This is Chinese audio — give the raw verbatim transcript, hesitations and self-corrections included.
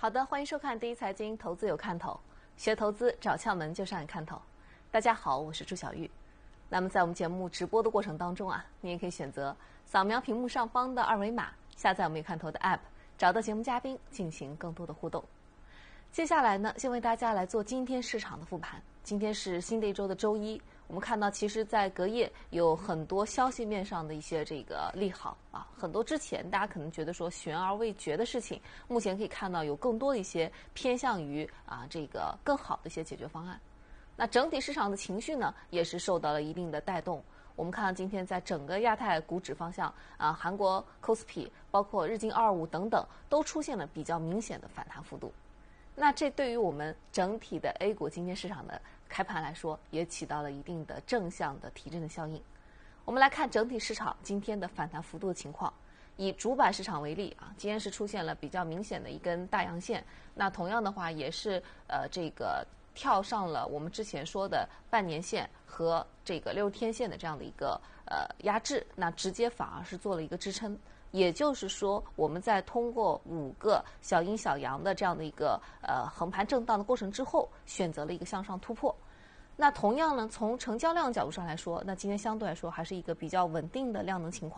好的，欢迎收看第一财经投资有看头，学投资找窍门就上眼看头。大家好，我是朱晓玉。那么在我们节目直播的过程当中啊，你也可以选择扫描屏幕上方的二维码，下载我们有看头的 App， 找到节目嘉宾进行更多的互动。接下来呢，先为大家来做今天市场的复盘。今天是新的一周的周一，我们看到其实在隔夜有很多消息面上的一些这个利好啊，很多之前大家可能觉得说悬而未决的事情，目前可以看到有更多的一些偏向于啊这个更好的一些解决方案。那整体市场的情绪呢，也是受到了一定的带动。我们看到今天在整个亚太股指方向啊，韩国 K O S P I 包括日经二五等等都出现了比较明显的反弹幅度。那这对于我们整体的 A 股今天市场的开盘来说，也起到了一定的正向的提振的效应。我们来看整体市场今天的反弹幅度的情况。以主板市场为例啊，今天是出现了比较明显的一根大阳线。那同样的话，也是呃这个跳上了我们之前说的半年线和这个六十天线的这样的一个呃压制，那直接反而是做了一个支撑。也就是说，我们在通过五个小阴小阳的这样的一个呃横盘震荡的过程之后，选择了一个向上突破。那同样呢，从成交量角度上来说，那今天相对来说还是一个比较稳定的量能情况。